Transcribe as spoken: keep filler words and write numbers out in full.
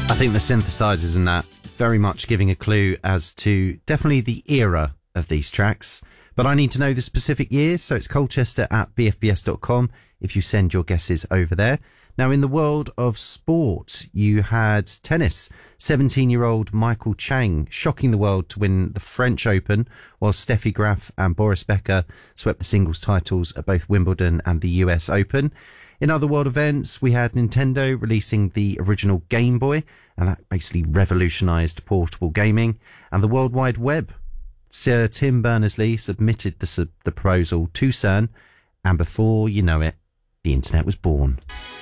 I think the synthesizers in that very much giving a clue as to definitely the era of these tracks. But I need to know the specific year, so it's Colchester at b f b s dot com if you send your guesses over there. Now, in the world of sport, you had tennis. seventeen-year-old Michael Chang shocking the world to win the French Open, while Steffi Graf and Boris Becker swept the singles titles at both Wimbledon and the U S Open. In other world events, we had Nintendo releasing the original Game Boy, and that basically revolutionised portable gaming. And the World Wide Web. Sir Tim Berners-Lee submitted the, sub- the proposal to CERN, and before you know it, the internet was born.